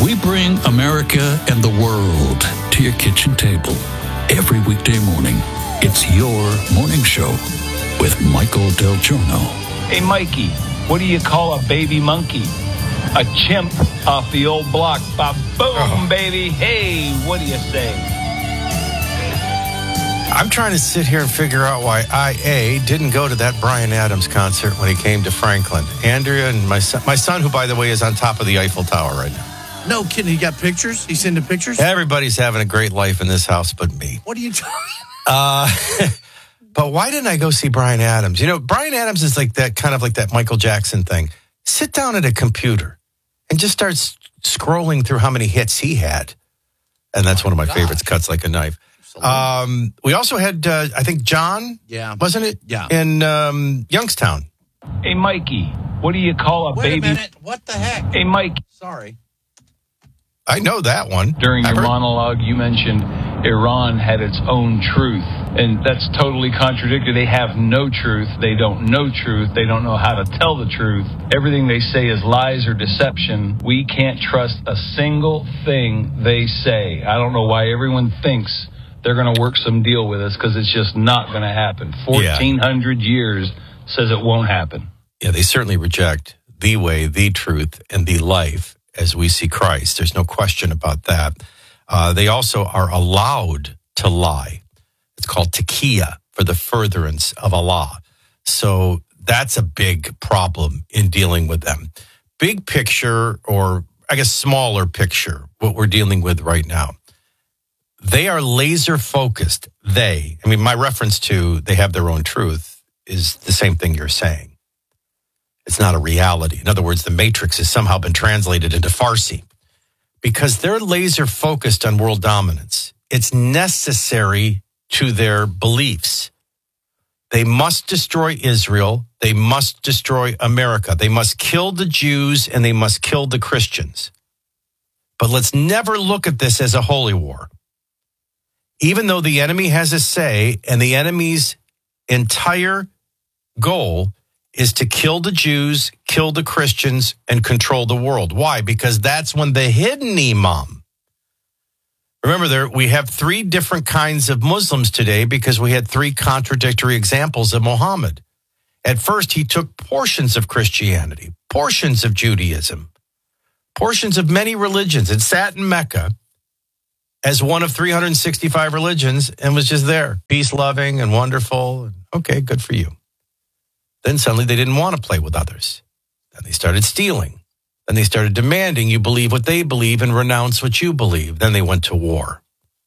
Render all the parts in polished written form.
We bring America and the world to your kitchen table. Every weekday morning, it's your morning show with Michael Del Giorno. Hey, Mikey, what do you call a baby monkey? A chimp off the old block. Ba-boom, baby. Hey, what do you say? I'm trying to sit here and figure out why I didn't go to that Bryan Adams concert when he came to Franklin. Andrea and my son, who, by the way, is on top of the Eiffel Tower right now. No kidding. He got pictures? He's sending pictures? Everybody's having a great life in this house but me. What are you talking But why didn't I go see Bryan Adams? You know, Bryan Adams is like that, kind of like that Michael Jackson thing. Sit down at a computer and just start scrolling through how many hits he had. And that's one of my favorites, Cuts Like a Knife. We also had, I think, John, wasn't it? Yeah. In Youngstown. Hey, Mikey, what do you call a baby? Wait a minute. What the heck? Hey, Mike. Sorry. I know that one. During your monologue, you mentioned Iran had its own truth, and that's totally contradicted. They have no truth. They don't know truth. They don't know how to tell the truth. Everything they say is lies or deception. We can't trust a single thing they say. I don't know why everyone thinks they're going to work some deal with us, because it's just not going to happen. 1,400 years says it won't happen. Yeah, they certainly reject the way, the truth, and the life as we see Christ. There's no question about that. They also are allowed to lie. It's called taqiyya, for the furtherance of Allah. So that's a big problem in dealing with them. Big picture, or I guess smaller picture, what we're dealing with right now. They are laser focused. My reference to they have their own truth is the same thing you're saying. It's not a reality. In other words, the Matrix has somehow been translated into Farsi because they're laser focused on world dominance. It's necessary to their beliefs. They must destroy Israel. They must destroy America. They must kill the Jews and they must kill the Christians. But let's never look at this as a holy war. Even though the enemy has a say and the enemy's entire goal is to kill the Jews, kill the Christians, and control the world. Why? Because that's when the hidden imam. Remember, we have three different kinds of Muslims today because we had three contradictory examples of Muhammad. At first, he took portions of Christianity, portions of Judaism, portions of many religions, and sat in Mecca as one of 365 religions and was just there, peace-loving and wonderful. Okay, good for you. Then suddenly they didn't want to play with others. Then they started stealing. Then they started demanding you believe what they believe and renounce what you believe. Then they went to war.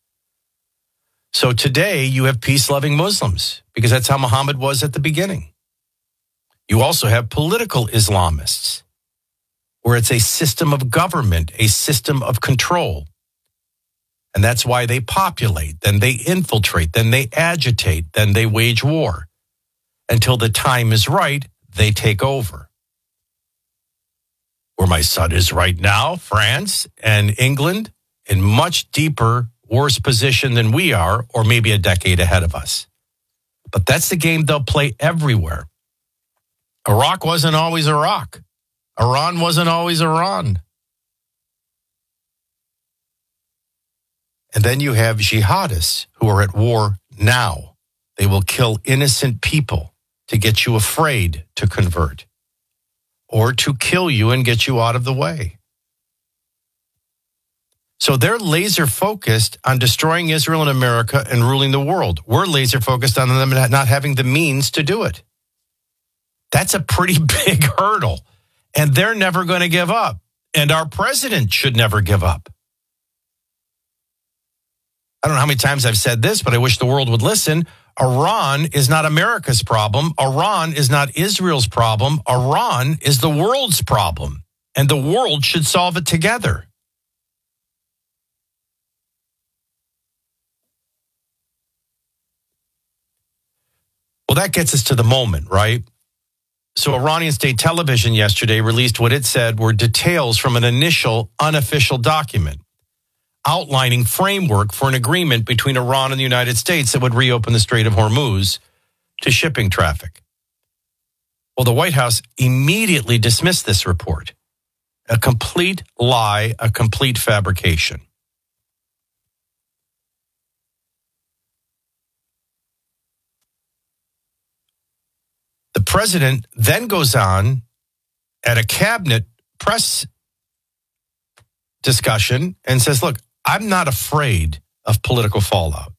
So today you have peace-loving Muslims because that's how Muhammad was at the beginning. You also have political Islamists where it's a system of government, a system of control. And that's why they populate, then they infiltrate, then they agitate, then they wage war. Until the time is right, they take over. Where my son is right now, France and England, in much deeper, worse position than we are, or maybe a decade ahead of us. But that's the game they'll play everywhere. Iraq wasn't always Iraq. Iran wasn't always Iran. And then you have jihadists who are at war now. They will kill innocent people to get you afraid to convert or to kill you and get you out of the way. So they're laser focused on destroying Israel and America and ruling the world. We're laser focused on them not having the means to do it. That's a pretty big hurdle, and they're never going to give up. And our president should never give up. I don't know how many times I've said this, but I wish the world would listen. Iran is not America's problem. Iran is not Israel's problem. Iran is the world's problem, and the world should solve it together. Well, that gets us to the moment, right? So Iranian state television yesterday released what it said were details from an initial unofficial document outlining framework for an agreement between Iran and the United States that would reopen the Strait of Hormuz to shipping traffic. Well, the White House immediately dismissed this report A complete lie, a complete fabrication. The president then goes on at a cabinet press discussion and says, look, I'm not afraid of political fallout.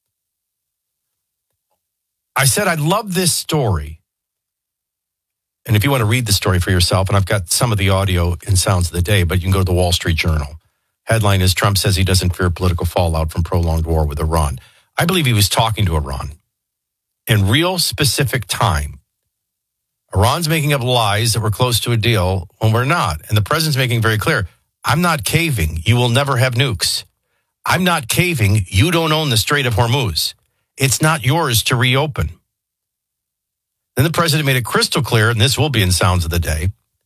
I said, I love this story. And if you want to read the story for yourself, and I've got some of the audio in Sounds of the Day, but you can go to the Wall Street Journal. Headline is, Trump says he doesn't fear political fallout from prolonged war with Iran. I believe he was talking to Iran in real specific time. Iran's making up lies that we're close to a deal when we're not. And the president's making very clear, I'm not caving. You will never have nukes. I'm not caving. You don't own the Strait of Hormuz. It's not yours to reopen. Then the president made it crystal clear, and this will be in Sounds of the Day.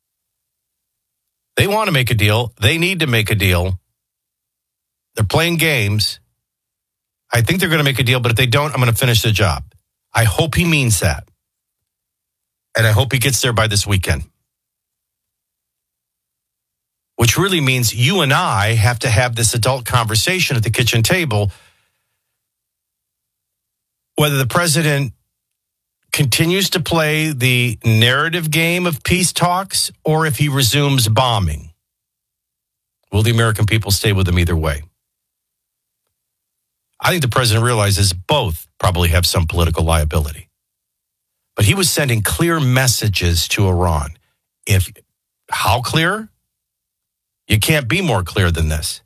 They want to make a deal. They need to make a deal. They're playing games. I think they're going to make a deal, but if they don't, I'm going to finish the job. I hope he means that. And I hope he gets there by this weekend. Which really means you and I have to have this adult conversation at the kitchen table. Whether the president continues to play the narrative game of peace talks or if he resumes bombing. Will the American people stay with him either way? I think the president realizes both probably have some political liability. But he was sending clear messages to Iran. How clear? You can't be more clear than this.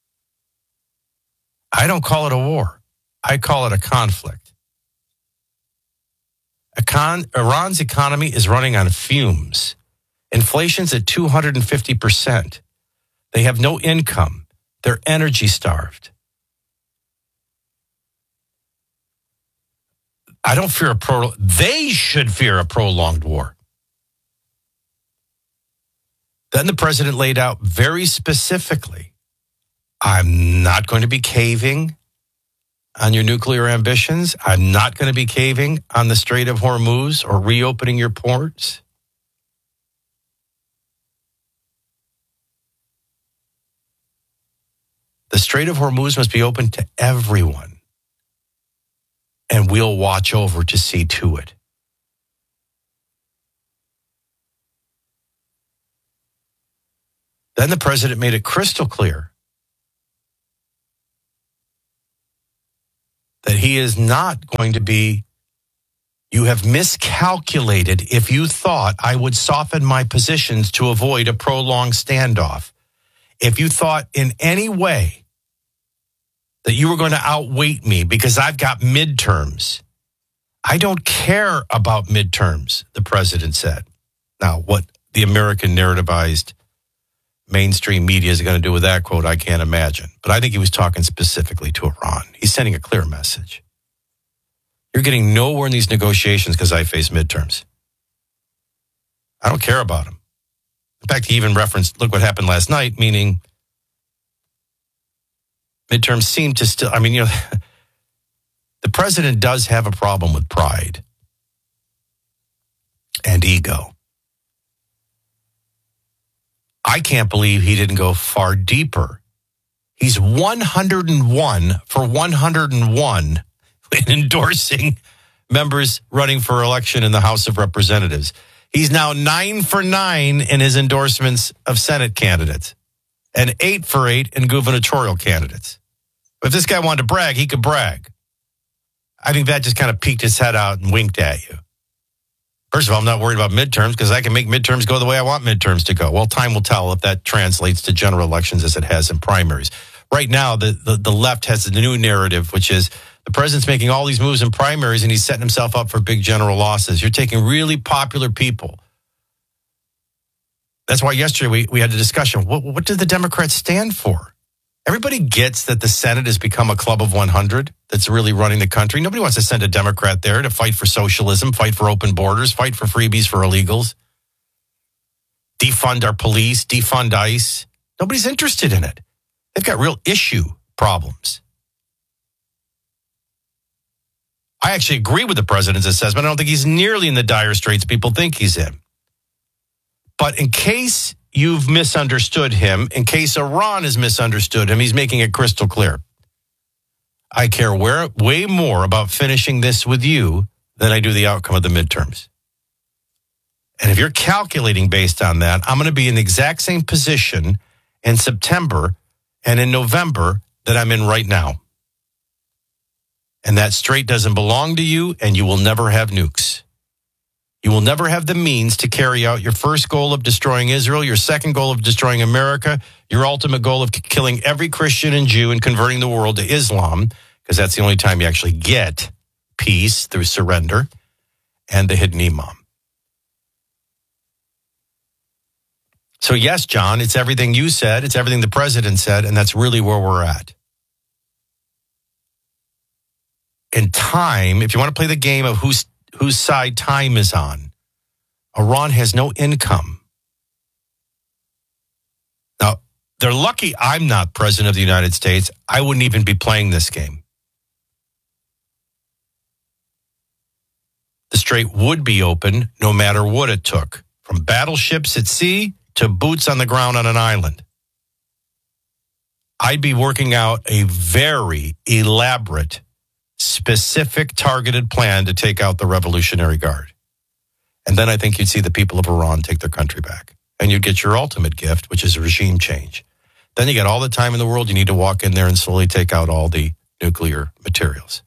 I don't call it a war. I call it a conflict. Iran's economy is running on fumes. Inflation's at 250%. They have no income. They're energy starved. I don't fear they should fear a prolonged war. Then the president laid out very specifically, I'm not going to be caving on your nuclear ambitions. I'm not going to be caving on the Strait of Hormuz or reopening your ports. The Strait of Hormuz must be open to everyone. And we'll watch over to see to it. Then the president made it crystal clear that he is not going to be, you have miscalculated if you thought I would soften my positions to avoid a prolonged standoff. If you thought in any way that you were going to outweight me because I've got midterms. I don't care about midterms, the president said. Now, what the American narrativized mainstream media is going to do with that quote, I can't imagine. But I think he was talking specifically to Iran. He's sending a clear message. You're getting nowhere in these negotiations because I face midterms. I don't care about them. In fact, he even referenced, look what happened last night, meaning midterms seem to still, the president does have a problem with pride and ego. I can't believe he didn't go far deeper. He's 101 for 101 in endorsing members running for election in the House of Representatives. He's now 9 for 9 in his endorsements of Senate candidates and 8 for 8 in gubernatorial candidates. If this guy wanted to brag, he could brag. I think that just kind of peeked his head out and winked at you. First of all, I'm not worried about midterms because I can make midterms go the way I want midterms to go. Well, time will tell if that translates to general elections as it has in primaries. Right now, the left has the new narrative, which is the president's making all these moves in primaries and he's setting himself up for big general losses. You're taking really popular people. That's why yesterday we had a discussion. What do the Democrats stand for? Everybody gets that the Senate has become a club of 100 that's really running the country. Nobody wants to send a Democrat there to fight for socialism, fight for open borders, fight for freebies for illegals, defund our police, defund ICE. Nobody's interested in it. They've got real issue problems. I actually agree with the president's assessment. I don't think he's nearly in the dire straits people think he's in. But in case you've misunderstood him, in case Iran has misunderstood him, he's making it crystal clear. I care way more about finishing this with you than I do the outcome of the midterms. And if you're calculating based on that, I'm going to be in the exact same position in September and in November that I'm in right now. And that strait doesn't belong to you, and you will never have nukes. You will never have the means to carry out your first goal of destroying Israel, your second goal of destroying America, your ultimate goal of killing every Christian and Jew and converting the world to Islam, because that's the only time you actually get peace through surrender, and the hidden imam. So yes, John, it's everything you said, it's everything the president said, and that's really where we're at. In time, if you want to play the game of whose side time is on, Iran has no income. Now, they're lucky I'm not president of the United States. I wouldn't even be playing this game. The strait would be open no matter what it took, from battleships at sea to boots on the ground on an island. I'd be working out a very elaborate, specific, targeted plan to take out the Revolutionary Guard. And then I think you'd see the people of Iran take their country back. And you'd get your ultimate gift, which is regime change. Then you get all the time in the world. You need to walk in there and slowly take out all the nuclear materials.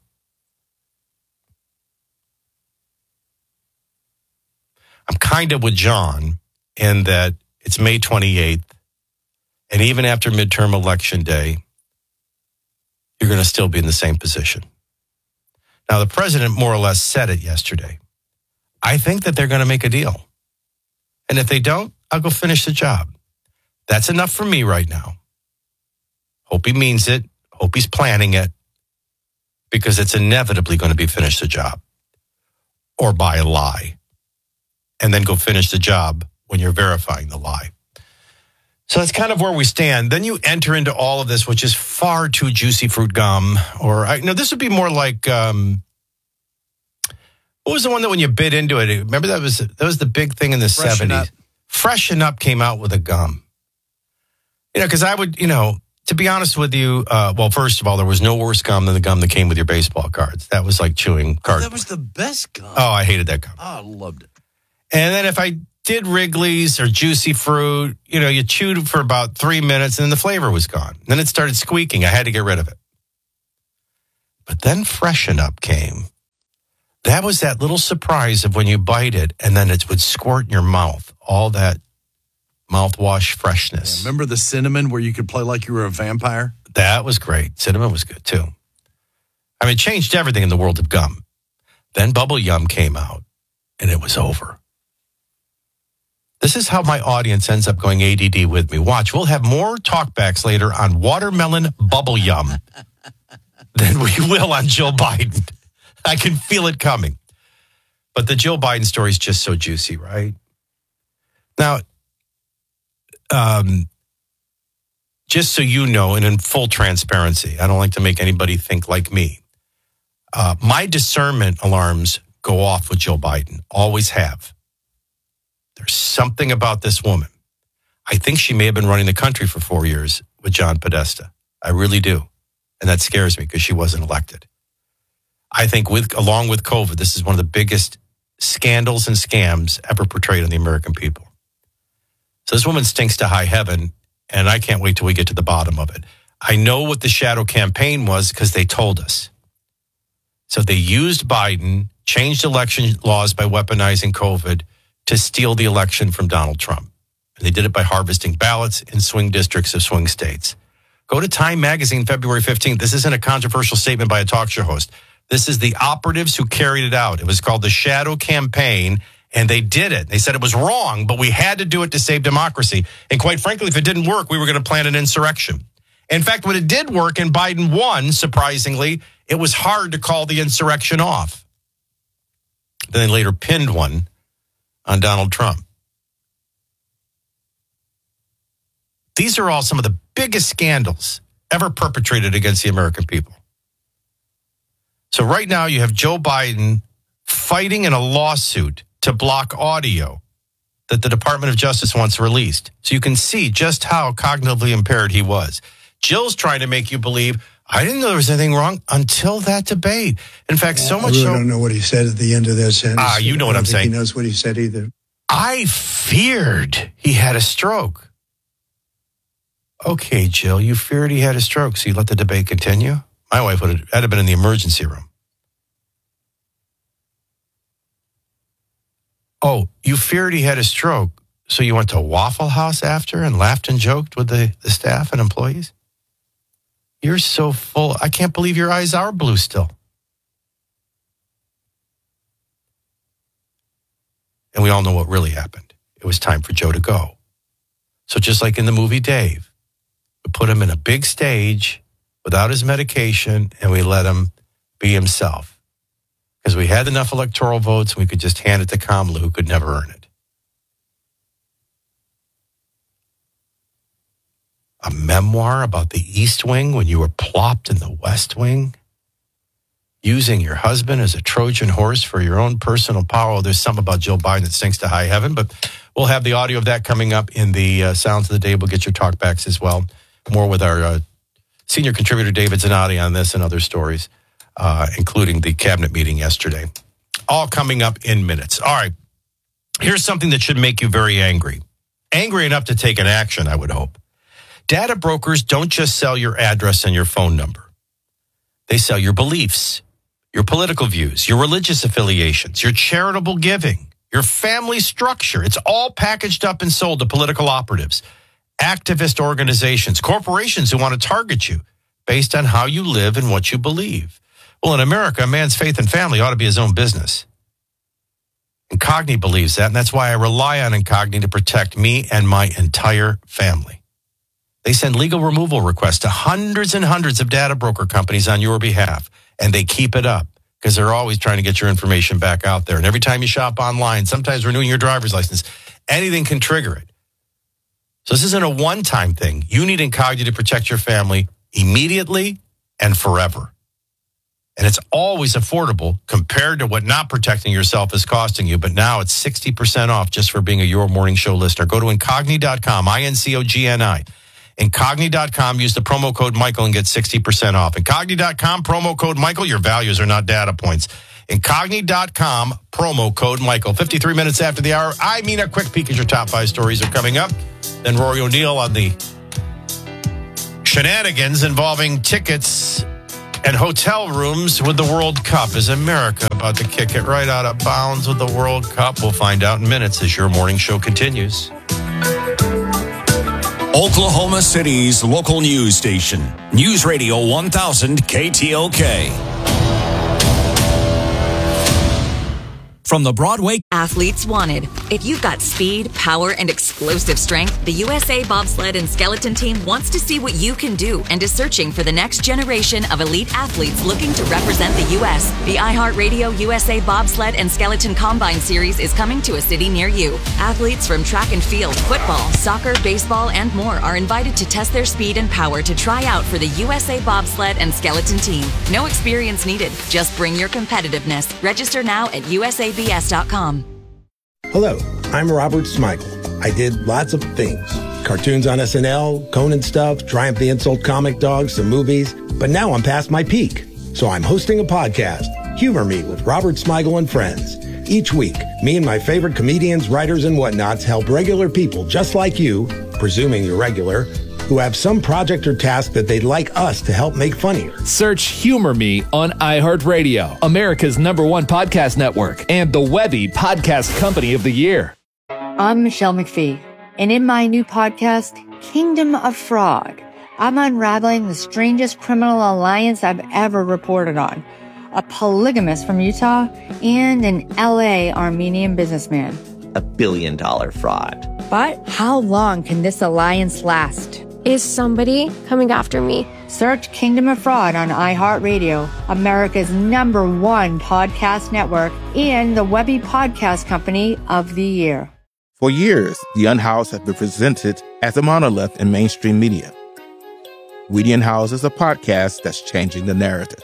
I'm kind of with John in that it's May 28th, and even after midterm election day, you're going to still be in the same position. Now, the president more or less said it yesterday. I think that they're going to make a deal. And if they don't, I'll go finish the job. That's enough for me right now. Hope he means it. Hope he's planning it. Because it's inevitably going to be finish the job. Or buy a lie. And then go finish the job when you're verifying the lie. So that's kind of where we stand. Then you enter into all of this, which is far too juicy fruit gum. Or, this would be more like, what was the one that when you bit into it? Remember that was the big thing in the 70s. Freshen Up came out with a gum. Because I would, to be honest with you, well, first of all, there was no worse gum than the gum that came with your baseball cards. That was like chewing cardboard. That was the best gum. Oh, I hated that gum. Oh, I loved it. And then if I did Wrigley's or Juicy Fruit, you chewed for about 3 minutes and then the flavor was gone. Then it started squeaking. I had to get rid of it. But then Freshen Up came. That was that little surprise of when you bite it and then it would squirt in your mouth. All that mouthwash freshness. Yeah, remember the cinnamon where you could play like you were a vampire? That was great. Cinnamon was good too. I mean, it changed everything in the world of gum. Then Bubble Yum came out and it was over. This is how my audience ends up going ADD with me. Watch, we'll have more talkbacks later on watermelon bubble yum than we will on Joe Biden. I can feel it coming. But the Joe Biden story is just so juicy, right? Now, just so you know, and in full transparency, I don't like to make anybody think like me. My discernment alarms go off with Joe Biden, always have. There's something about this woman. I think she may have been running the country for 4 years with John Podesta. I really do. And that scares me because she wasn't elected. I think along with COVID, this is one of the biggest scandals and scams ever portrayed on the American people. So this woman stinks to high heaven, and I can't wait till we get to the bottom of it. I know what the shadow campaign was because they told us. So they used Biden, changed election laws by weaponizing COVID, to steal the election from Donald Trump. And they did it by harvesting ballots in swing districts of swing states. Go to Time Magazine, February 15th. This isn't a controversial statement by a talk show host. This is the operatives who carried it out. It was called the Shadow Campaign, and they did it. They said it was wrong, but we had to do it to save democracy. And quite frankly, if it didn't work, we were going to plan an insurrection. In fact, when it did work and Biden won, surprisingly, it was hard to call the insurrection off. Then they later pinned one on Donald Trump. These are all some of the biggest scandals ever perpetrated against the American people. So right now you have Joe Biden fighting in a lawsuit to block audio that the Department of Justice wants released. So you can see just how cognitively impaired he was. Jill's trying to make you believe, I didn't know there was anything wrong until that debate. In fact, so much I really so... don't know what he said at the end of that sentence. You know what I'm saying. He knows what he said either. I feared he had a stroke. Okay, Jill, you feared he had a stroke, so you let the debate continue? My wife would have been in the emergency room. Oh, you feared he had a stroke, so you went to Waffle House after and laughed and joked with the staff and employees? You're so full. I can't believe your eyes are blue still. And we all know what really happened. It was time for Joe to go. So just like in the movie Dave, we put him in a big stage without his medication, and we let him be himself. Because we had enough electoral votes, and we could just hand it to Kamala, who could never earn it. A memoir about the East Wing when you were plopped in the West Wing? Using your husband as a Trojan horse for your own personal power. There's something about Jill Biden that sinks to high heaven, but we'll have the audio of that coming up in the Sounds of the Day. We'll get your talkbacks as well. More with our senior contributor, David Zanotti, on this and other stories, including the cabinet meeting yesterday. All coming up in minutes. All right. Here's something that should make you very angry. Angry enough to take an action, I would hope. Data brokers don't just sell your address and your phone number. They sell your beliefs, your political views, your religious affiliations, your charitable giving, your family structure. It's all packaged up and sold to political operatives, activist organizations, corporations who want to target you based on how you live and what you believe. Well, in America, a man's faith and family ought to be his own business. Incogni believes that, and that's why I rely on Incogni to protect me and my entire family. They send legal removal requests to hundreds and hundreds of data broker companies on your behalf, and they keep it up because they're always trying to get your information back out there. And every time you shop online, sometimes renewing your driver's license, anything can trigger it. So this isn't a one-time thing. You need Incogni to protect your family immediately and forever. And it's always affordable compared to what not protecting yourself is costing you. But now it's 60% off just for being a Your Morning Show listener. Go to Incogni.com, I-N-C-O-G-N-I. Incogni.com, use the promo code Michael and get 60% off. Incogni.com, promo code Michael. Your values are not data points. Incogni.com, promo code Michael. 53 minutes after the hour. I mean, a quick peek as your top 5 stories are coming up. Then Rory O'Neill on the shenanigans involving tickets and hotel rooms with the World Cup. Is America about to kick it right out of bounds with the World Cup? We'll find out in minutes as Your Morning Show continues. Oklahoma City's local news station, News Radio 1000 KTOK. From the Broadway Athletes Wanted. If you've got speed, power, and explosive strength, the USA Bobsled and Skeleton Team wants to see what you can do and is searching for the next generation of elite athletes looking to represent the U.S. The iHeartRadio USA Bobsled and Skeleton Combine Series is coming to a city near you. Athletes from track and field, football, soccer, baseball, and more are invited to test their speed and power to try out for the USA Bobsled and Skeleton Team. No experience needed. Just bring your competitiveness. Register now at USABS.com. Hello, I'm Robert Smigel. I did lots of things. Cartoons on SNL, Conan stuff, Triumph the Insult comic dogs, some movies. But now I'm past my peak. So I'm hosting a podcast, Humor Me with Robert Smigel and Friends. Each week, me and my favorite comedians, writers, and whatnots help regular people just like you, presuming you're regular, who have some project or task that they'd like us to help make funnier. Search Humor Me on iHeartRadio, America's #1 podcast network, and the Webby Podcast Company of the Year. I'm Michelle McPhee, and in my new podcast, Kingdom of Fraud, I'm unraveling the strangest criminal alliance I've ever reported on. A polygamist from Utah and an LA Armenian businessman. $1 billion fraud. But how long can this alliance last? Is somebody coming after me? Search Kingdom of Fraud on iHeartRadio, America's #1 podcast network, and the Webby Podcast Company of the Year. For years, The Unhoused has been presented as a monolith in mainstream media. We the Unhoused is a podcast that's changing the narrative.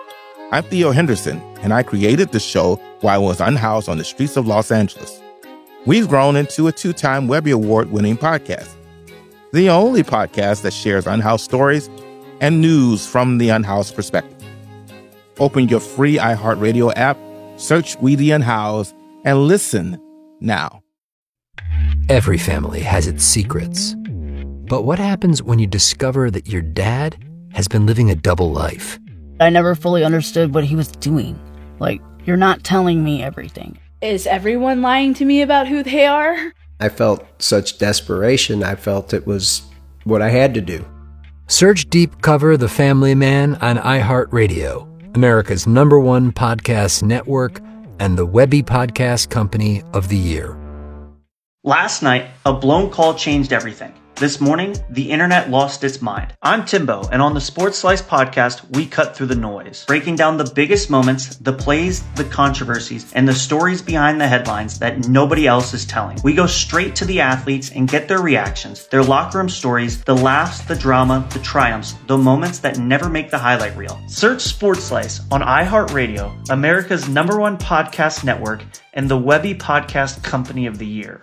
I'm Theo Henderson, and I created the show while I was unhoused on the streets of Los Angeles. We've grown into a 2-time Webby Award-winning podcast, the only podcast that shares unhoused stories and news from the unhoused perspective. Open your free iHeartRadio app, search We the Unhoused, and listen now. Every family has its secrets. But what happens when you discover that your dad has been living a double life? I never fully understood what he was doing. Like, you're not telling me everything. Is everyone lying to me about who they are? I felt such desperation. I felt it was what I had to do. Search Deep Cover The Family Man on iHeartRadio, America's #1 podcast network, and the Webby Podcast Company of the Year. Last night, a blown call changed everything. This morning, the internet lost its mind. I'm Timbo, and on the Sports Slice podcast, we cut through the noise, breaking down the biggest moments, the plays, the controversies, and the stories behind the headlines that nobody else is telling. We go straight to the athletes and get their reactions, their locker room stories, the laughs, the drama, the triumphs, the moments that never make the highlight reel. Search Sports Slice on iHeartRadio, America's #1 podcast network, and the Webby Podcast Company of the Year.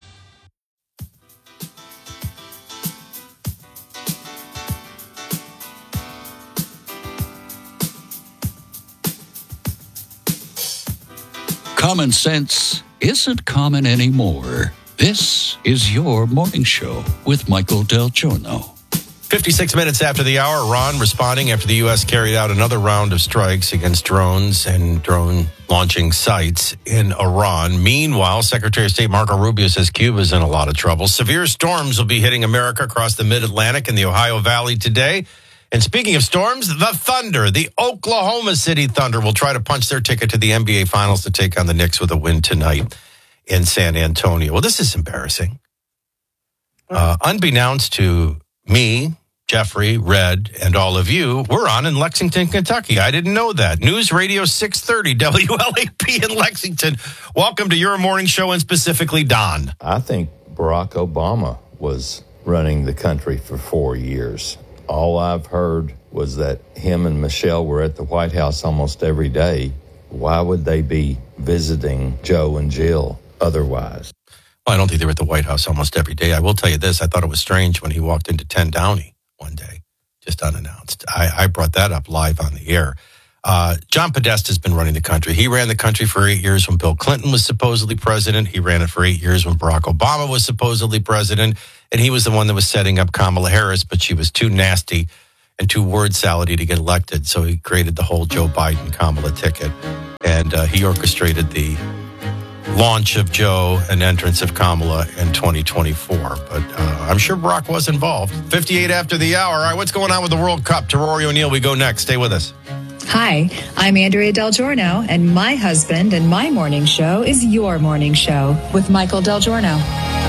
Common sense isn't common anymore. This is your morning show with Michael Del Giorno. 56 minutes after the hour, Iran responding after the U.S. carried out another round of strikes against drones and drone launching sites in Iran. Meanwhile, Secretary of State Marco Rubio says Cuba's in a lot of trouble. Severe storms will be hitting America across the mid-Atlantic and the Ohio Valley today. And speaking of storms, the Thunder, the Oklahoma City Thunder, will try to punch their ticket to the NBA Finals to take on the Knicks with a win tonight in San Antonio. Well, this is embarrassing. Unbeknownst to me, Jeffrey, Red, and all of you, we're on in Lexington, Kentucky. I didn't know that. News Radio 630 WLAP in Lexington. Welcome to your morning show, and specifically Don. I think Barack Obama was running the country for 4 years. All I've heard was that him and Michelle were at the White House almost every day. Why would they be visiting Joe and Jill otherwise? Well, I don't think they were at the White House almost every day. I will tell you this. I thought it was strange when he walked into 10 Downey one day, just unannounced. I brought that up live on the air. John Podesta has been running the country. He ran the country for 8 years when Bill Clinton was supposedly president. He ran it for 8 years when Barack Obama was supposedly president. And he was the one that was setting up Kamala Harris, but she was too nasty and too word salady to get elected. So he created the whole Joe Biden-Kamala ticket. And he orchestrated the launch of Joe and entrance of Kamala in 2024. But I'm sure Barack was involved. 58 after the hour. All right, what's going on with the World Cup? To Rory O'Neill, we go next. Stay with us. Hi, I'm Andrea Del Giorno, and my husband and my morning show is your morning show with Michael Del Giorno.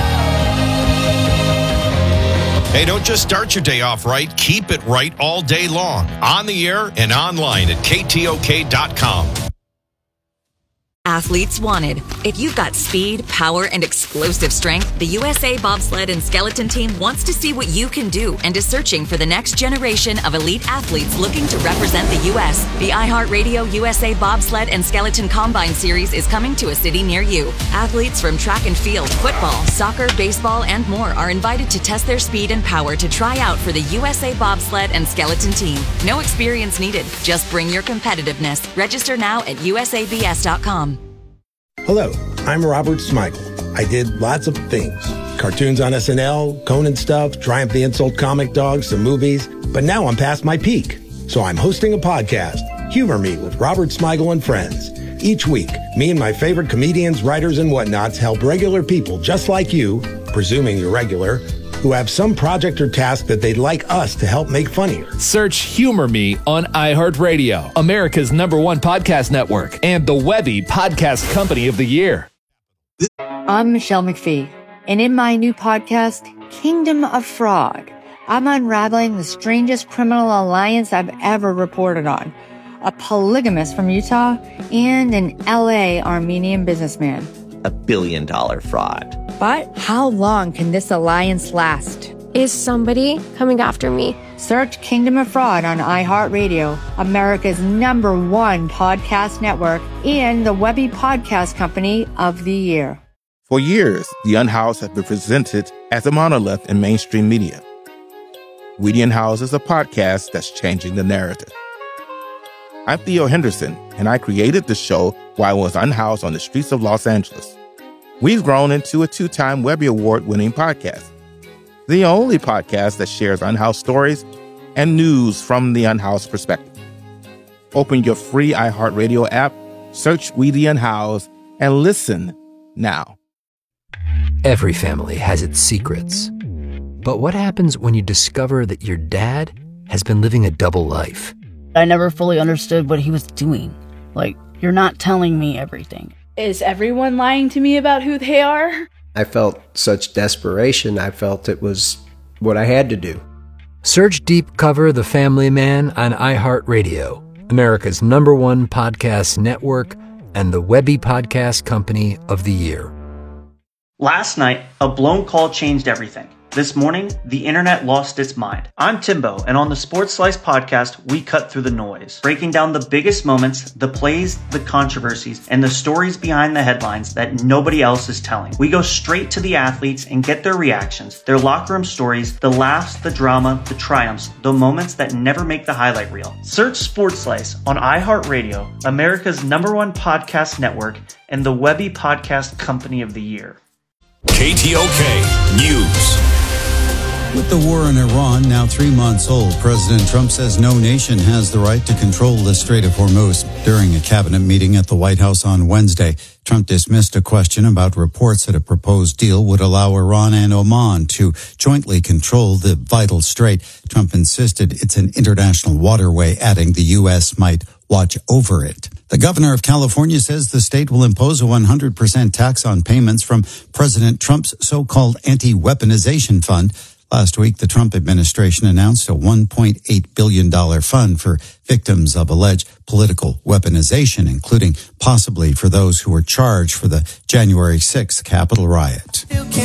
Hey, don't just start your day off right. Keep it right all day long. On the air and online at KTOK.com. Athletes wanted. If you've got speed, power, and explosive strength, the USA Bobsled and Skeleton Team wants to see what you can do and is searching for the next generation of elite athletes looking to represent the U.S. The iHeartRadio USA Bobsled and Skeleton Combine Series is coming to a city near you. Athletes from track and field, football, soccer, baseball, and more are invited to test their speed and power to try out for the USA Bobsled and Skeleton Team. No experience needed. Just bring your competitiveness. Register now at usabs.com. Hello, I'm Robert Smigel. I did lots of things. Cartoons on SNL, Conan stuff, Triumph the Insult Comic Dog, some movies. But now I'm past my peak. So I'm hosting a podcast, Humor Me with Robert Smigel and Friends. Each week, me and my favorite comedians, writers, and whatnots help regular people just like you, presuming you're regular, who have some project or task that they'd like us to help make funnier. Search Humor Me on iHeartRadio, America's #1 podcast network, and the Webby Podcast Company of the Year. I'm Michelle McPhee, and in my new podcast, Kingdom of Frog, I'm unraveling the strangest criminal alliance I've ever reported on. A polygamist from Utah and an LA Armenian businessman. $1 billion fraud. But how long can this alliance last? Is somebody coming after me? Search Kingdom of Fraud on iHeartRadio, America's #1 podcast network, and the Webby Podcast Company of the Year. For years, the Unhoused has been presented as a monolith in mainstream media. We the Unhoused is a podcast that's changing the narrative. I'm Theo Henderson, and I created the show while I was unhoused on the streets of Los Angeles. We've grown into a 2-time Webby Award-winning podcast, the only podcast that shares unhoused stories and news from the unhoused perspective. Open your free iHeartRadio app, search We the Unhoused, and listen now. Every family has its secrets. But what happens when you discover that your dad has been living a double life? I never fully understood what he was doing. Like, you're not telling me everything. Is everyone lying to me about who they are? I felt such desperation. I felt it was what I had to do. Search Deep Cover The Family Man on iHeartRadio, America's #1 podcast network and the Webby Podcast Company of the Year. Last night, a blown call changed everything. This morning, the internet lost its mind. I'm Timbo, and on the Sports Slice podcast, we cut through the noise, breaking down the biggest moments, the plays, the controversies, and the stories behind the headlines that nobody else is telling. We go straight to the athletes and get their reactions, their locker room stories, the laughs, the drama, the triumphs, the moments that never make the highlight reel. Search Sports Slice on iHeartRadio, America's #1 podcast network, and the Webby Podcast Company of the Year. KTOK News. With the war in Iran now 3 months old, President Trump says no nation has the right to control the Strait of Hormuz. During a cabinet meeting at the White House on Wednesday, Trump dismissed a question about reports that a proposed deal would allow Iran and Oman to jointly control the vital strait. Trump insisted it's an international waterway, adding the U.S. might watch over it. The governor of California says the state will impose a 100% tax on payments from President Trump's so-called anti-weaponization fund. Last week, the Trump administration announced a $1.8 billion fund for victims of alleged political weaponization, including possibly for those who were charged for the January 6th Capitol riot.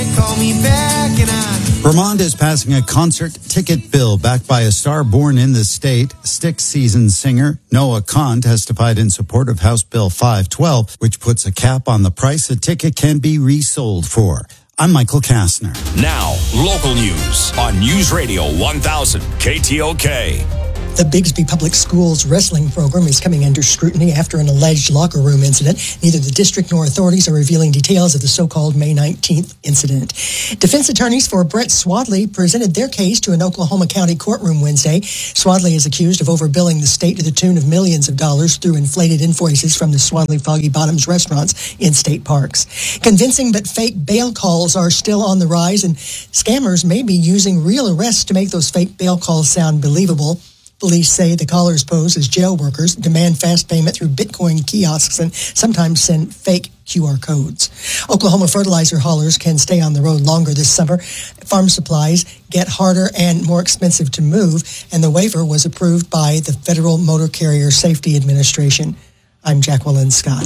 Vermont is passing a concert ticket bill backed by a star born in the state. Styx season singer Noah Kahn testified in support of House Bill 512, which puts a cap on the price a ticket can be resold for. I'm Michael Kastner. Now, local news on News Radio 1000 KTOK. The Bigsby Public Schools wrestling program is coming under scrutiny after an alleged locker room incident. Neither the district nor authorities are revealing details of the so-called May 19th incident. Defense attorneys for Brett Swadley presented their case to an Oklahoma County courtroom Wednesday. Swadley is accused of overbilling the state to the tune of millions of dollars through inflated invoices from the Swadley Foggy Bottoms restaurants in state parks. Convincing but fake bail calls are still on the rise, and scammers may be using real arrests to make those fake bail calls sound believable. Police say the callers pose as jail workers, demand fast payment through Bitcoin kiosks, and sometimes send fake QR codes. Oklahoma fertilizer haulers can stay on the road longer this summer. Farm supplies get harder and more expensive to move, and the waiver was approved by the Federal Motor Carrier Safety Administration. I'm Jacqueline Scott.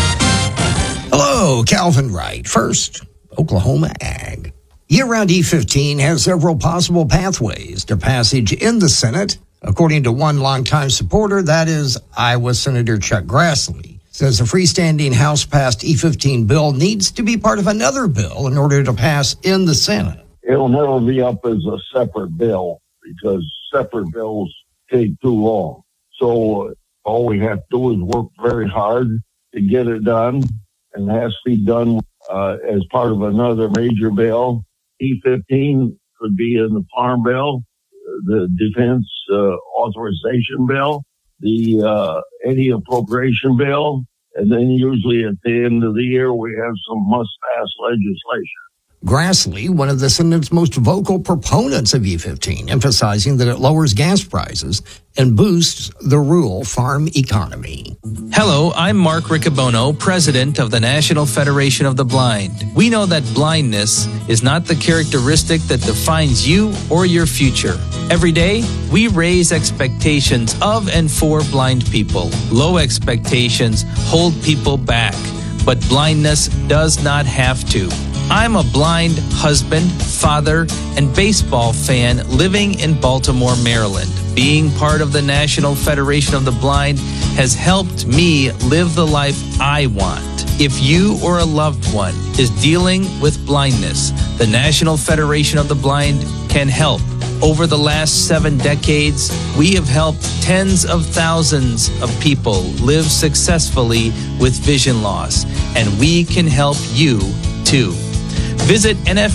Hello, Calvin Wright. First, Oklahoma Ag. Year-round E15 has several possible pathways to passage in the Senate. According to one longtime supporter, that is Iowa Senator Chuck Grassley, says the freestanding House-passed E15 bill needs to be part of another bill in order to pass in the Senate. It'll never be up as a separate bill because separate bills take too long. So all we have to do is work very hard to get it done, and it has to be done as part of another major bill. E15 could be in the Farm Bill, the Defense Authorization Bill, the any appropriation bill, and then usually at the end of the year we have some must-pass legislation. Grassley, one of the Senate's most vocal proponents of E15, emphasizing that it lowers gas prices and boosts the rural farm economy. Hello, I'm Mark Riccobono, president of the National Federation of the Blind. We know that blindness is not the characteristic that defines you or your future. Every day, we raise expectations of and for blind people. Low expectations hold people back, but blindness does not have to. I'm a blind husband, father, and baseball fan living in Baltimore, Maryland. Being part of the National Federation of the Blind has helped me live the life I want. If you or a loved one is dealing with blindness, the National Federation of the Blind can help. Over the last 7 decades, we have helped tens of thousands of people live successfully with vision loss, and we can help you too. Visit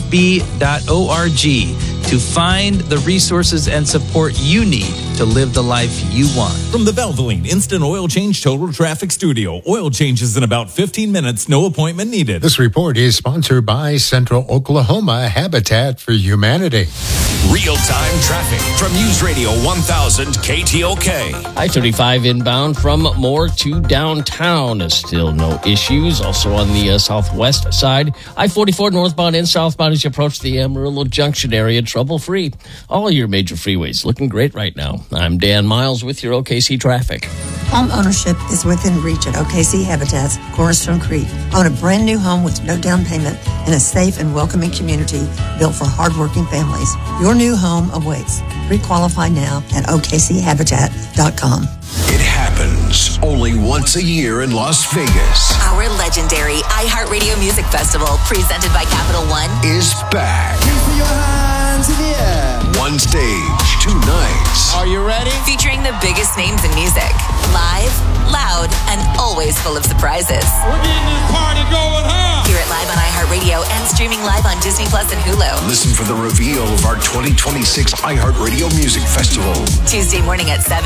nfb.org to find the resources and support you need to live the life you want. From the Valvoline Instant Oil Change Total Traffic Studio. Oil changes in about 15 minutes, no appointment needed. This report is sponsored by Central Oklahoma Habitat for Humanity. Real-time traffic from News Radio 1000 KTOK. I-35 inbound from Moore to downtown. Still no issues. Also on the southwest side, I-44 northbound and southbound as you approach the Amarillo Junction area, trouble-free. All your major freeways looking great right now. I'm Dan Miles with your OKC traffic. Home ownership is within reach at OKC Habitat's Cornerstone Creek. Own a brand new home with no down payment in a safe and welcoming community built for hardworking families. Your new home awaits. Pre-qualify now at OKCHabitat.com. It happens only once a year in Las Vegas. Our legendary iHeartRadio Music Festival, presented by Capital One, Is back. Put your hands in the air. One stage, 2 nights. Are you ready? featuring the biggest names in music. Live, loud, and always full of surprises. We're getting this party going, huh? Hear it live on iHeartRadio and streaming live on Disney Plus and Hulu. Listen for the reveal of our 2026 iHeartRadio Music Festival. Tuesday morning at 7.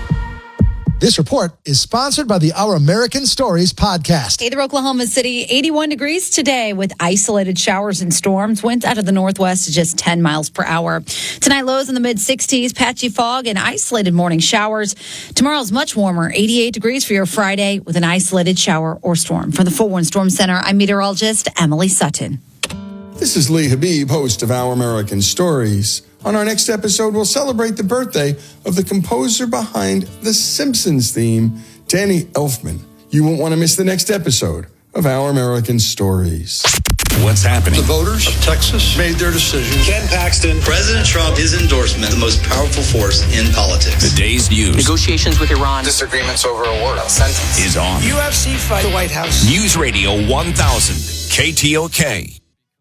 This report is sponsored by the Our American Stories podcast. Either Oklahoma City, 81 degrees today with isolated showers and storms. Winds out of the northwest to just 10 miles per hour. Tonight, lows in the mid-60s, patchy fog and isolated morning showers. Tomorrow's much warmer, 88 degrees for your Friday with an isolated shower or storm. From the 4-1 Storm Center, I'm meteorologist Emily Sutton. This is Lee Habib, host of Our American Stories. On our next episode, we'll celebrate the birthday of the composer behind the Simpsons theme, Danny Elfman. You won't want to miss the next episode of Our American Stories. What's happening? The voters of Texas made their decision. Ken Paxton, President Trump, his endorsement, the most powerful force in politics. The day's news. Negotiations with Iran. Disagreements over a word sentence. Is on. UFC fight. The White House. News Radio 1000, KTOK.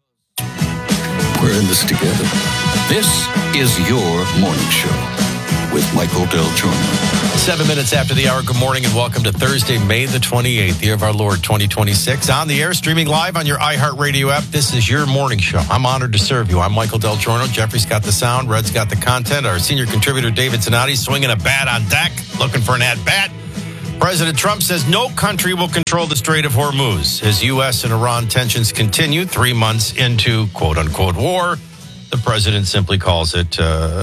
We're in this together. This is your morning show with Michael Del Giorno. 7 minutes after the hour, good morning and welcome to Thursday, May the 28th, year of our Lord 2026. On the air, streaming live on your iHeartRadio app. This is your morning show. I'm honored to serve you. I'm Michael Del Giorno. Jeffrey's got the sound. Red's got the content. Our senior contributor, David Zanotti, swinging a bat on deck, looking for an at-bat. President Trump says no country will control the Strait of Hormuz. As U.S. and Iran tensions continue 3 months into quote-unquote war, the president simply calls it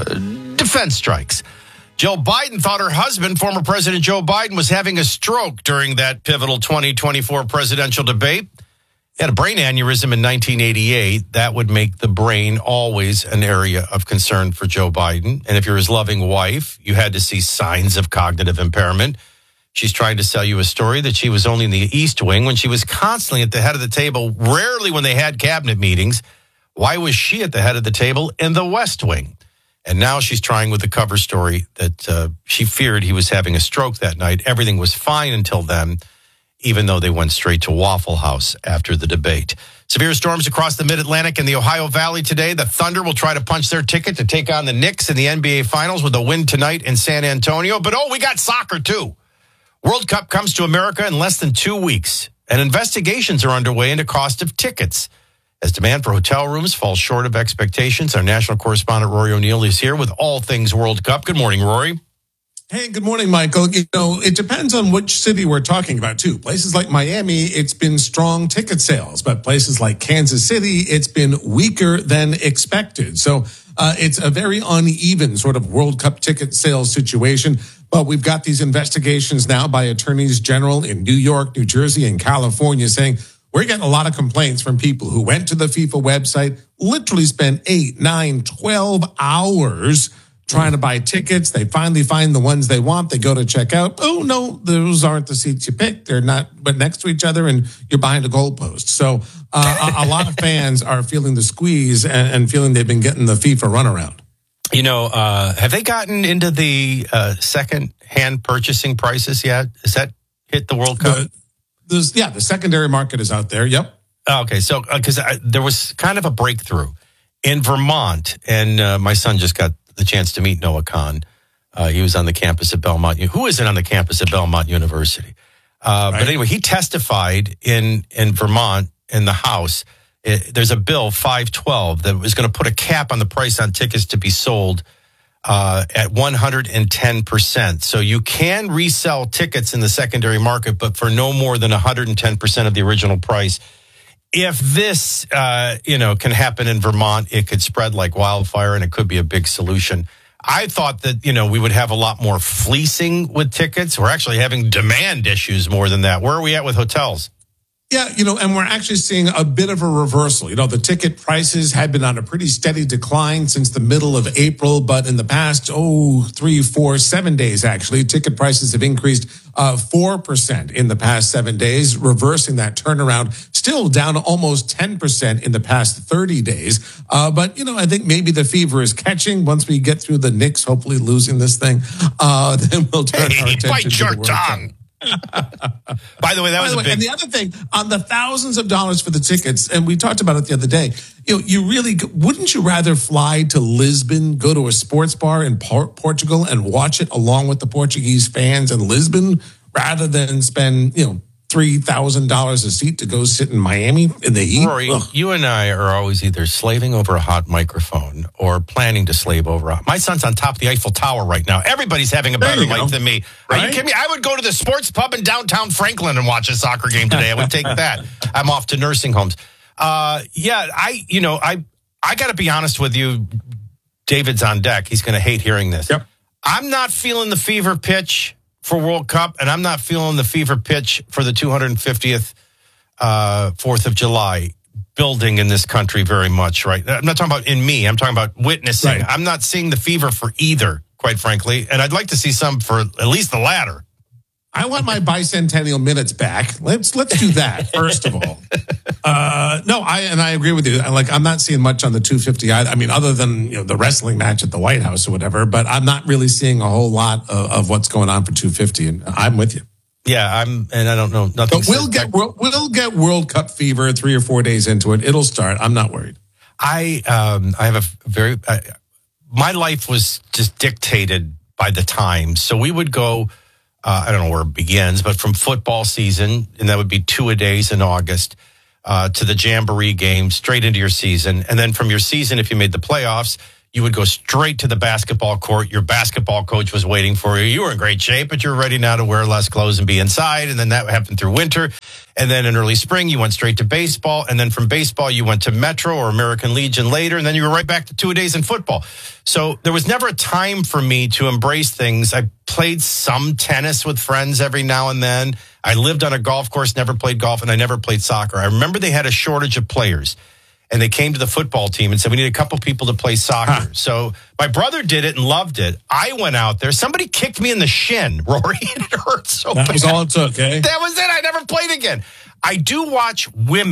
defense strikes. Jill Biden thought her husband, former President Joe Biden, was having a stroke during that pivotal 2024 presidential debate. He had a brain aneurysm in 1988. That would make the brain always an area of concern for Joe Biden. And if you're his loving wife, you had to see signs of cognitive impairment. She's trying to sell you a story that she was only in the East Wing when she was constantly at the head of the table, rarely when they had cabinet meetings. Why was she at the head of the table in the West Wing? And now she's trying with the cover story that she feared he was having a stroke that night. Everything was fine until then, even though they went straight to Waffle House after the debate. Severe storms across the Mid-Atlantic and the Ohio Valley today. The Thunder will try to punch their ticket to take on the Knicks in the NBA Finals with a win tonight in San Antonio. But, we got soccer, too. World Cup comes to America in less than 2 weeks, and investigations are underway into cost of tickets. As demand for hotel rooms falls short of expectations, our national correspondent Rory O'Neill is here with all things World Cup. Good morning, Rory. Hey, good morning, Michael. It depends on which city we're talking about, too. Places like Miami, it's been strong ticket sales, but places like Kansas City, it's been weaker than expected. So it's a very uneven sort of World Cup ticket sales situation. But we've got these investigations now by attorneys general in New York, New Jersey, and California saying we're getting a lot of complaints from people who went to the FIFA website, literally spent 8, 9, 12 hours trying to buy tickets. They finally find the ones they want. They go to check out. Oh, no, those aren't the seats you picked. They're not, but next to each other, and you're behind a goalpost. So a lot of fans are feeling the squeeze and feeling they've been getting the FIFA runaround. Have they gotten into the second-hand purchasing prices yet? Has that hit the World Cup? The secondary market is out there. Yep. Okay, so because there was kind of a breakthrough in Vermont, and my son just got the chance to meet Noah Kahn. He was on the campus of Belmont. Who isn't on the campus of Belmont University? Right. But anyway, he testified in Vermont in the House. There's a bill, 512, that was going to put a cap on the price on tickets to be sold at 110%. So you can resell tickets in the secondary market, but for no more than 110% of the original price. If this, can happen in Vermont, it could spread like wildfire, and it could be a big solution. I thought that, we would have a lot more fleecing with tickets. We're actually having demand issues more than that. Where are we at with hotels? Yeah, and we're actually seeing a bit of a reversal. The ticket prices had been on a pretty steady decline since the middle of April, but in the past, 3, 4, 7 days, actually, ticket prices have increased 4% in the past 7 days, reversing that turnaround, still down almost 10% in the past 30 days. But, I think maybe the fever is catching. Once we get through the Knicks, hopefully losing this thing, then we'll turn our attention bite to your the World tongue. By the way, that was a big... And the other thing, on the thousands of dollars for the tickets, and we talked about it the other day, wouldn't you rather fly to Lisbon, go to a sports bar in Portugal and watch it along with the Portuguese fans in Lisbon, rather than spend, $3,000 a seat to go sit in Miami in the heat? Rory, you and I are always either slaving over a hot microphone or planning to slave over my son's on top of the Eiffel Tower right now. Everybody's having a better life than me. Right? Are you kidding me? I would go to the sports pub in downtown Franklin and watch a soccer game today. I would take that. I'm off to nursing homes. I got to be honest with you. David's on deck. He's going to hate hearing this. Yep. I'm not feeling the fever pitch for World Cup, and I'm not feeling the fever pitch for the 250th 4th of July building in this country very much, right? I'm not talking about in me. I'm talking about witnessing. Right. I'm not seeing the fever for either, quite frankly, and I'd like to see some for at least the latter. I want my bicentennial minutes back. Let's do that first of all. I agree with you. I'm not seeing much on the 250. I mean, other than the wrestling match at the White House or whatever. But I'm not really seeing a whole lot of what's going on for 250. And I'm with you. Yeah, and I don't know nothing. But we'll get World Cup fever 3 or 4 days into it. It'll start. I'm not worried. I have my life was just dictated by the times. So we would go. I don't know where it begins, but from football season, and that would be 2-a-days in August, to the Jamboree game, straight into your season. And then from your season, if you made the playoffs, you would go straight to the basketball court. Your basketball coach was waiting for you. You were in great shape, but you're ready now to wear less clothes and be inside. And then that happened through winter. And then in early spring, you went straight to baseball. And then from baseball, you went to Metro or American Legion later. And then you were right back to 2-a-days in football. So there was never a time for me to embrace things. I played some tennis with friends every now and then. I lived on a golf course, never played golf, and I never played soccer. I remember they had a shortage of players. And they came to the football team and said, we need a couple people to play soccer. So my brother did it and loved it. I went out there. Somebody kicked me in the shin, Rory, and it hurt so bad. That was all it took, eh? That was it. I never played again. I do watch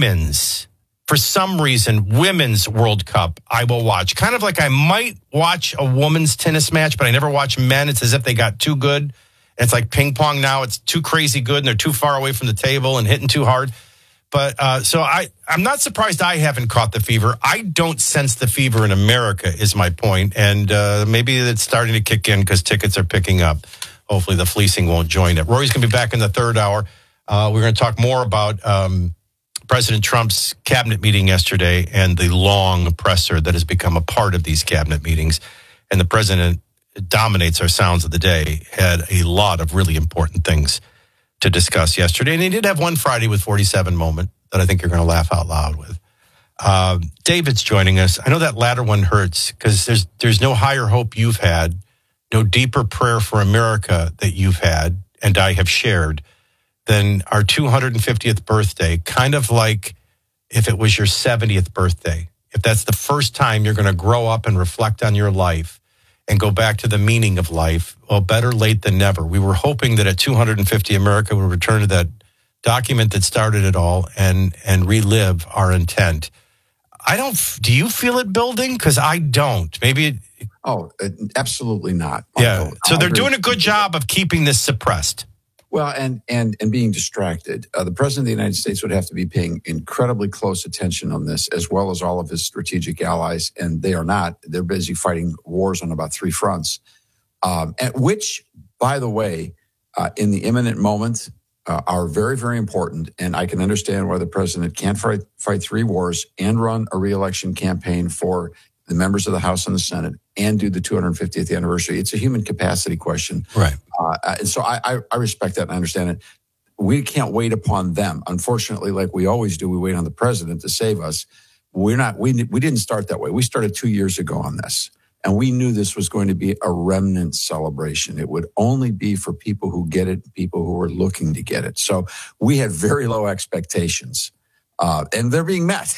for some reason, women's World Cup I will watch. Kind of like I might watch a women's tennis match, but I never watch men. It's as if they got too good. It's like ping pong now. It's too crazy good, and they're too far away from the table and hitting too hard. But so I'm not surprised I haven't caught the fever. I don't sense the fever in America is my point. And maybe it's starting to kick in because tickets are picking up. Hopefully the fleecing won't join it. Rory's going to be back in the third hour. We're going to talk more about President Trump's cabinet meeting yesterday and the long presser that has become a part of these cabinet meetings. And the president dominates our sounds of the day, had a lot of really important things to discuss yesterday. And he did have one Friday with 47 moment that I think you're going to laugh out loud with. David's joining us. I know that latter one hurts because there's no higher hope you've had, no deeper prayer for America that you've had and I have shared than our 250th birthday, kind of like if it was your 70th birthday. If that's the first time you're going to grow up and reflect on your life and go back to the meaning of life, well, better late than never. We were hoping that at 250, America would return to that document that started it all and relive our intent. Do you feel it building? Because I don't. Maybe. Absolutely not. Yeah. So they're doing a good job of keeping this suppressed. Well, and being distracted. The president of the United States would have to be paying incredibly close attention on this, as well as all of his strategic allies, and they are not. They're busy fighting wars on about 3 fronts, which, by the way, in the imminent moment, are very, very important. And I can understand why the president can't fight 3 wars and run a reelection campaign for the members of the House and the Senate and do the 250th anniversary. It's a human capacity question. Right. And so I respect that and I understand it. We can't wait upon them. Unfortunately, like we always do, we wait on the president to save us. We didn't start that way. We started 2 years ago on this. And we knew this was going to be a remnant celebration. It would only be for people who get it, people who are looking to get it. So we had very low expectations. And they're being met.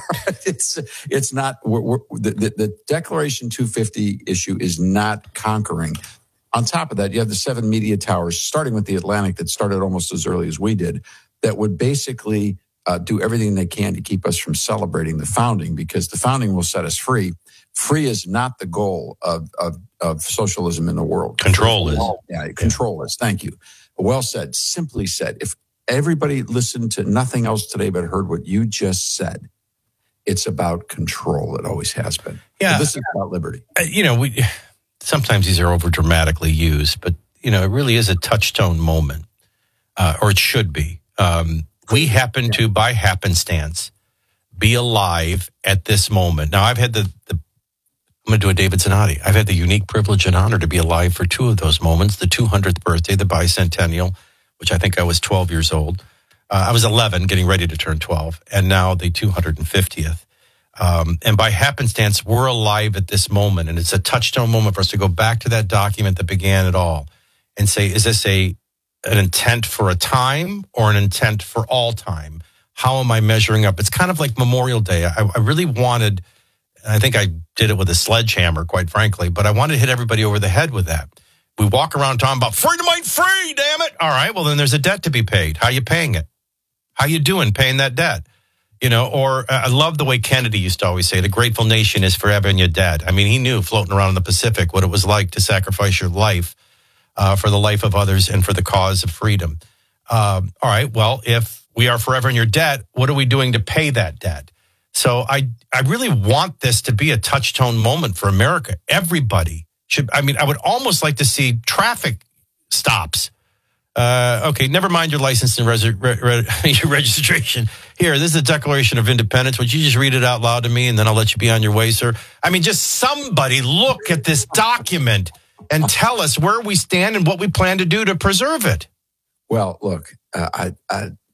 It's not, the Declaration 250 issue is not conquering. On top of that, you have the 7 media towers, starting with the Atlantic, that started almost as early as we did, that would basically do everything they can to keep us from celebrating the founding, because the founding will set us free. Free is not the goal of socialism in the world. Control is. Yeah, control is. Thank you. Well said. Simply said. If everybody listened to nothing else today but heard what you just said, it's about control. It always has been. Yeah. But this is about liberty. We sometimes these are over dramatically used, but it really is a touchstone moment, or it should be. We happen to, by happenstance, be alive at this moment. Now, I've had I'm going to do a David Zanotti. I've had the unique privilege and honor to be alive for 2 of those moments: the 200th birthday, the bicentennial, which I think I was 12 years old. I was 11, getting ready to turn 12, and now the 250th. And by happenstance, we're alive at this moment, and it's a touchstone moment for us to go back to that document that began it all and say, is this an intent for a time or an intent for all time? How am I measuring up? It's kind of like Memorial Day. I really wanted, I think I did it with a sledgehammer, quite frankly, but I wanted to hit everybody over the head with that. We walk around talking about freedom ain't free, damn it. All right, well, then there's a debt to be paid. How you paying it? How you doing paying that debt? Or I love the way Kennedy used to always say, the grateful nation is forever in your debt. I mean, he knew floating around in the Pacific what it was like to sacrifice your life for the life of others and for the cause of freedom. All right, well, if we are forever in your debt, what are we doing to pay that debt? So I really want this to be a touchstone moment for America. Everybody should, I would almost like to see traffic stops. Okay, never mind your license and your registration. Here, this is the Declaration of Independence. Would you just read it out loud to me, and then I'll let you be on your way, sir? Just somebody look at this document and tell us where we stand and what we plan to do to preserve it. Well, look,